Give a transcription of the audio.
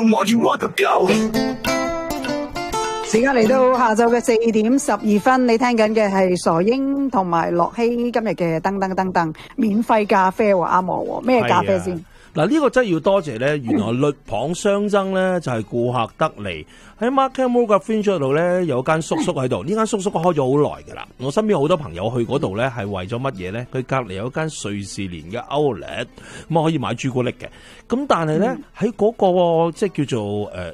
時間嚟到下晝嘅4:12，你聽緊嘅係傻英同埋樂希今日嘅噔噔噔噔免費咖啡喎，阿毛喎，咩咖啡先？ 嗱，呢個真係要多謝咧，原來鷸蚌相爭咧就係顧客得嚟。喺 Markham Road 嘅 Fringe 度咧有間叔叔喺度，呢間叔叔開咗好耐㗎啦。我身邊好多朋友去嗰度咧係為咗乜嘢咧？佢隔離有間瑞士蓮嘅 Outlet，咁可以買朱古力嘅。咁但係咧喺嗰個即係叫做